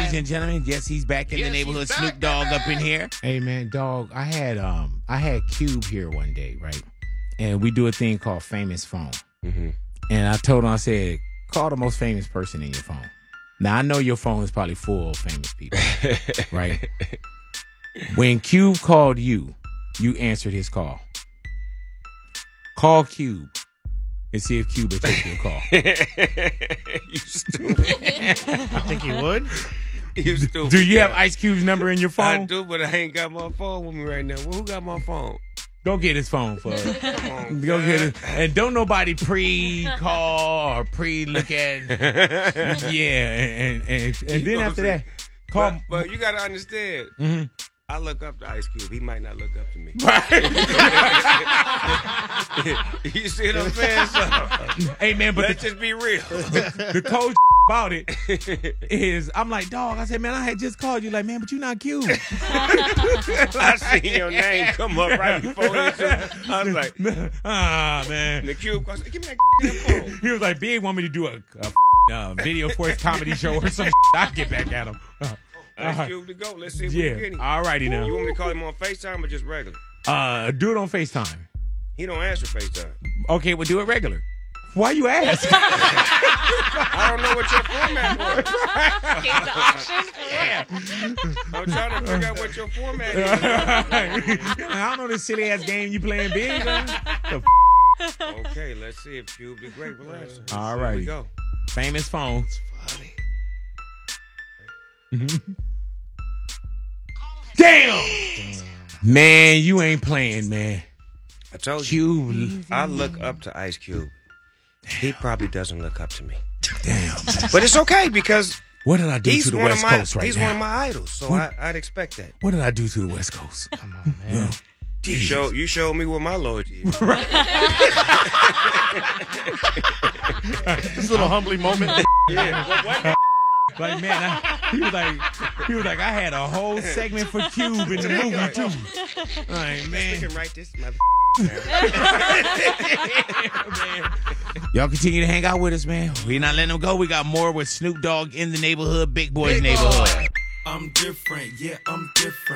ladies and gentlemen. Yes, he's back in the neighborhood. Snoop Dogg up in here. Hey man, dog. I had Cube here one day, right? And we do a thing called Famous Phone. Mm-hmm. And I told him, I said, call the most famous person in your phone. Now I know your phone is probably full of famous people, right? When Cube called you, you answered his call. Call Cube and see if Cube will take your call. You stupid. I think he would. You stupid. Do you have Ice Cube's number in your phone? I do, but I ain't got my phone with me right now. Well, who got my phone? Go get his phone for us. Come on, Go get it. And don't nobody pre-call or pre-look at. Yeah, and then after that, call. But you got to understand. Mm-hmm. I look up to Ice Cube. He might not look up to me. You see what I'm saying? So, hey man, but let's just be real. The cold about it is, I'm like, dog. I said, man, I had just called you. Like, man, but you not Cube. I seen your name come up right before this. I was like, man. The Cube calls, give me that phone. He was like, Big want me to do a video for his comedy show or some. I get back at him. Ice Cube to go. Let's see if we can get him. All righty now. You want me to call him on FaceTime or just regular? Do it on FaceTime. He don't answer FaceTime. Okay, we'll do it regular. Why you ask? I don't know what your format was. Yeah. I'm trying to figure out what your format is. I don't know this silly ass game you playing, Big. Okay, let's see if Cube the Great will answer. All Here right. we go. Famous phone. Funny. Damn! Man, you ain't playing, man. I told you. Cube. I look up to Ice Cube. He probably doesn't look up to me. Damn. But it's okay because What did I do to the West Coast right he's now? one of my idols, so I'd expect that. What did I do to the West Coast? Come on, man. You showed me what my loyalty is. This little humbling moment. Yeah. Like, man, he was like, I had a whole segment for Cube in the movie too. Like, man. We can write this mother. Y'all continue to hang out with us, man. We're not letting them go. We got more with Snoop Dogg in the neighborhood, Big Boy's neighborhood. I'm different, yeah, I'm different.